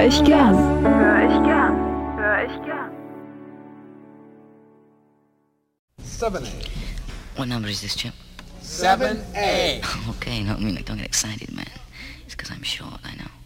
Hör ich gern. Hör ich gern. Hör ich gern. 7A. What number is this, Chip? 7A. Okay, no, I mean, don't get excited, man. It's because I'm short, I know.